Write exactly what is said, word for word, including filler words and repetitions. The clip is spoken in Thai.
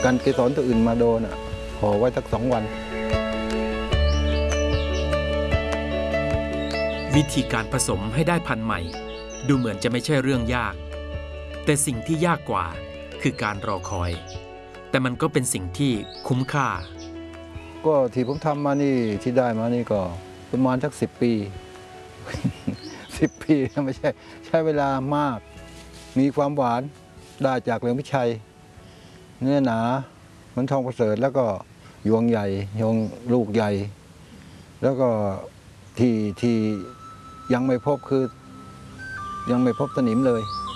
กันเกสรตัวอื่นมาโดนอ่ะห่อไว้สักสองวันวิธีการผสมให้ได้พันธุ์ใหม่ดูเหมือนจะไม่ใช่เรื่องยากแต่สิ่งที่ยากกว่าคือการรอคอยแต่มันก็เป็นสิ่งที่คุ้มค่าก็ที่ผมทำมานี่ที่ได้มานี่ก็ประมาณสักสิบปี สิบปีไม่ใช่ใช้เวลามากมีความหวานได้จากเหลืองพิชัยเนื้อหนาเหมือนทองประเสริฐแล้วก็ยวงใหญ่ยวงลูกใหญ่แล้วก็ที่ที่ยังไม่พบคือยังไม่พบสนิมเลย